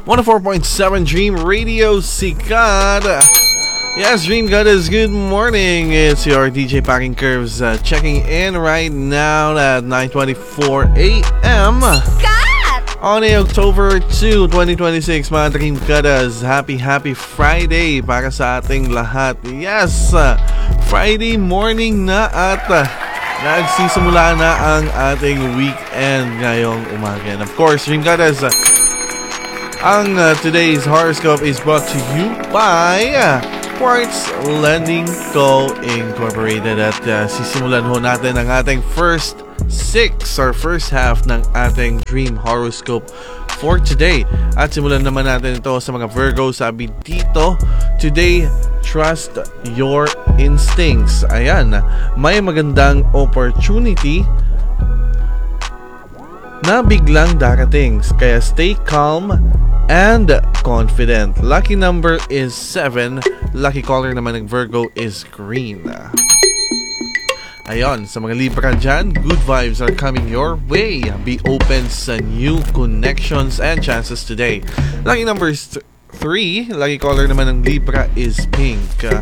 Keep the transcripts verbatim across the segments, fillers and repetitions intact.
one oh four point seven Dream Radio Sikat. Yes, Dream Goddess, good morning. It's your D J Packing Curves uh, checking in right now at nine twenty-four a.m. on October second, twenty twenty-six, mga Dream Goddess. Happy, happy Friday para sa ating lahat. Yes, uh, Friday morning na at uh, nagsisimula na ang ating weekend ngayong umaga. And of course, Dream Goddess, uh, ang uh, today's horoscope is brought to you by uh, Quartz Lending Co. Incorporated. At uh, sisimulan ho natin ang ating first six or first half ng ating dream horoscope for today. At simulan naman natin ito sa mga Virgo. Sabi dito, today, trust your instincts. Ayan, may magandang opportunity na biglang darating. Kaya stay calm and confident. Lucky number is seven. Lucky color naman ng Virgo is green. Ayon, sa mga Libra dyan, good vibes are coming your way. Be open sa new connections and chances today. Lucky number is three. Lucky color naman ng Libra is pink.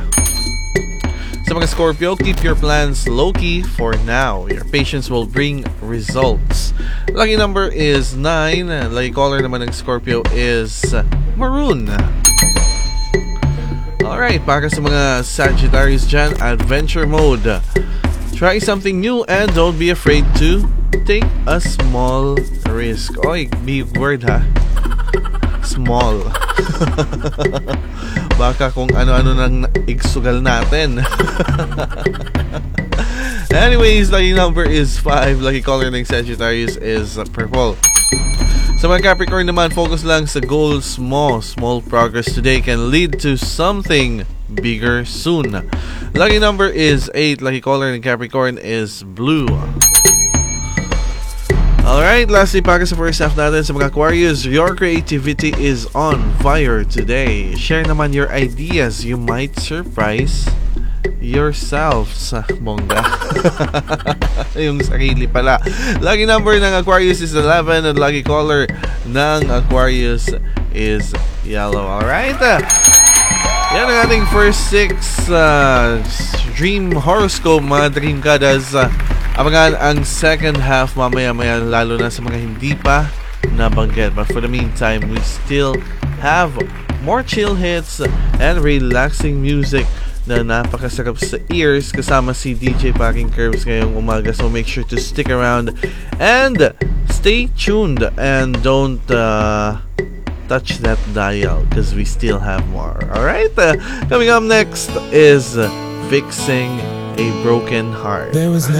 Sa mga Scorpio, keep your plans low-key for now. Your patience will bring results. Lucky number is nine. Lucky color naman ng Scorpio is maroon. Alright, para sa mga Sagittarius dyan, adventure mode. Try something new and don't be afraid to take a small risk. Oy, big word ha. Small. Baka kung ano-ano nang igsugal natin. Anyways, lucky number is five. Lucky color ng Sagittarius is purple. Sa mga Capricorn naman, focus lang sa goals mo. Small progress today can lead to something bigger soon. Lucky number is eight. Lucky color ng Capricorn is blue. Alright, lastly, para sa first half natin sa mga Aquarius, your creativity is on fire today. Share naman your ideas. You might surprise yourself sa bongga. Yung sarili pala. Lucky number ng Aquarius is eleven and lucky color ng Aquarius is yellow. Alright, yan ang ating first six uh, dream horoscope, mga Dream Goddess. uh, Abangan ang second half mamaya-maya, lalo na sa mga hindi pa nabanggit. But for the meantime, we still have more chill hits and relaxing music na napakasarap sa ears kasama si D J Packing Curves ngayong umaga. So make sure to stick around and stay tuned and don't uh, touch that dial because we still have more. Alright, uh, coming up next is Fixing a Broken Heart. There was